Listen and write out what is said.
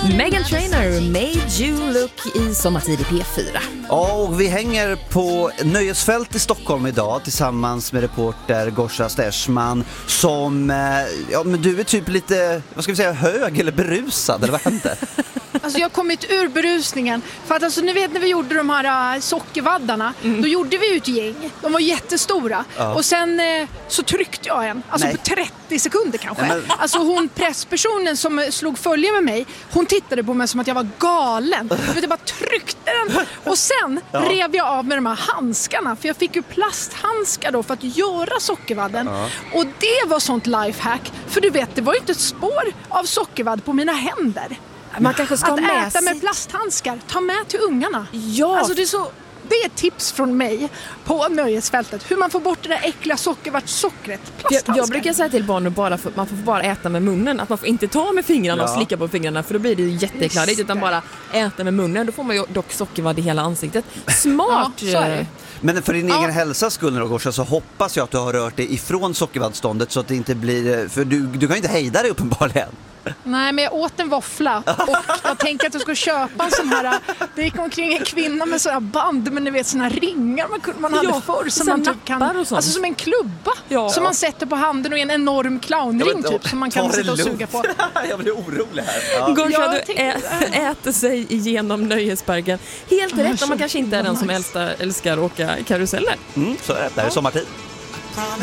Meghan Trainor, Made You Look i Sommartid i P4. Och vi hänger på Nöjesfält i Stockholm idag tillsammans med reporter Gorsa Stersman som, men du är typ lite, vad ska vi säga, hög eller berusad, eller vad hände? Alltså jag har kommit ur berusningen. För att alltså, ni vet när vi gjorde de här sockervaddarna, då gjorde vi ett gäng. De var jättestora. Och sen så tryckte jag en. Alltså på 30 sekunder kanske. Men... Alltså hon presspersonen som slog följe med mig, hon tittade på mig som att jag var galen. Jag bara tryckte den. Och sen rev jag av med de här handskarna. För jag fick ju plasthandskar då för att göra sockervadden. Och det var sånt lifehack. För du vet, det var ju inte ett spår av sockervadd på mina händer. Man kanske ska att med äta med plasthandskar, ta med till ungarna. Ja. Alltså det är ett tips från mig på Nöjesfältet. Hur man får bort det där äckliga sockervattsockret. Jag brukar säga till barn att man får bara äta med munnen. Att man får inte ta med fingrarna och slicka på fingrarna. För då blir det ju jätteklarigt. Utan bara äta med munnen. Då får man ju dock sockervadd i hela ansiktet. Smart! Ja, så är det. Men för din egen hälsas skull, Gorsa, så hoppas jag att du har rört dig ifrån sockervaddståndet så att det inte blir... För du kan inte hejda dig uppenbarligen. Nej, men jag åt en våffla och jag tänkte att jag skulle köpa en sån här. Det gick omkring en kvinna med såna band, men ni vet såna ringar man hade förr som man typ kan, alltså som en klubba som man sätter på handen och en enorm clownring typ som man kan sitta och suga på. Jag blir orolig här. Gorsa, du äter sig igenom Nöjesparken. Helt rätt om man kanske inte är den som älskar att åka karuseller. Så är det. Det här är sommartid.